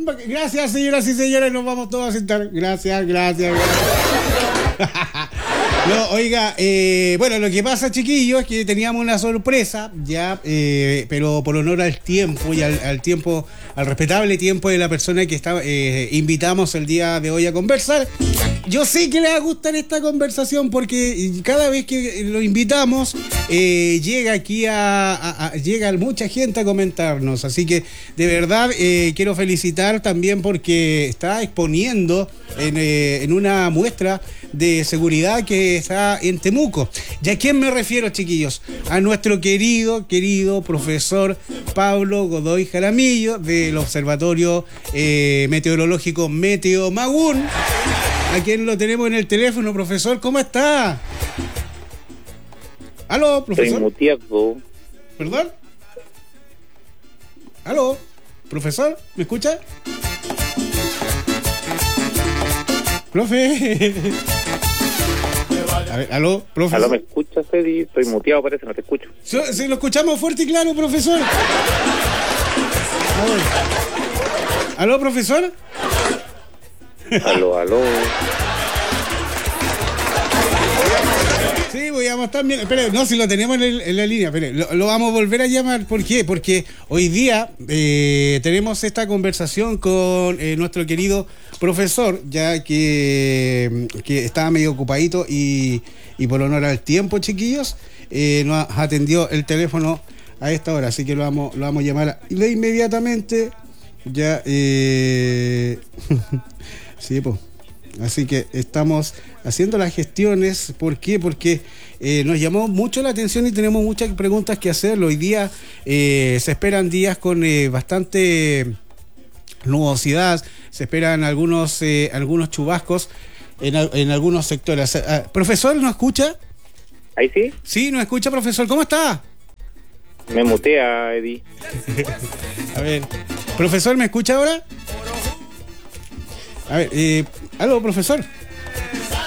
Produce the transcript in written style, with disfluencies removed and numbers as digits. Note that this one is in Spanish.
Gracias, señoras y señores, nos vamos todos a sentar. Gracias. No, oiga, bueno, lo que pasa, chiquillos, es que teníamos una sorpresa, ya, pero por honor al tiempo y al tiempo, al respetable tiempo de la persona que invitamos el día de hoy a conversar. Yo sé que le va a gustar esta conversación porque cada vez que lo invitamos, llega aquí llega mucha gente a comentarnos. Así que, de verdad, quiero felicitar también porque está exponiendo en una muestra de seguridad que está en Temuco. ¿Y a quién me refiero, chiquillos? A nuestro querido profesor Pablo Godoy Jaramillo del Observatorio Meteorológico Meteomagún, a quien lo tenemos en el teléfono. Profesor, ¿cómo está? ¿Aló, profesor? Estoy muteado. ¿Perdón? ¿Aló, profesor? ¿Me escucha? Profe. A ver, aló, profesor. ¿Aló, me escuchas, Eddie? Estoy muteado, parece, no te escucho. Sí, lo escuchamos fuerte y claro, profesor. A ver. ¿Aló, profesor? Aló. Sí, voy a estar bien. Espere, no, si lo tenemos en la línea, espere, lo vamos a volver a llamar. ¿Por qué? Porque hoy día tenemos esta conversación con nuestro querido profesor, ya que estaba medio ocupadito y por honor al tiempo, chiquillos, nos atendió el teléfono a esta hora, así que lo vamos a llamar inmediatamente. Ya, sí, pues. Así que estamos haciendo las gestiones. ¿Por qué? Porque nos llamó mucho la atención y tenemos muchas preguntas que hacerlo. Hoy día se esperan días con bastante nubosidad. Se esperan algunos chubascos en algunos sectores. Profesor, ¿nos escucha? ¿Ahí sí? Sí, nos escucha, profesor. ¿Cómo está? Me mutea, Eddie. A ver, profesor, ¿me escucha ahora? A ver, aló, profesor.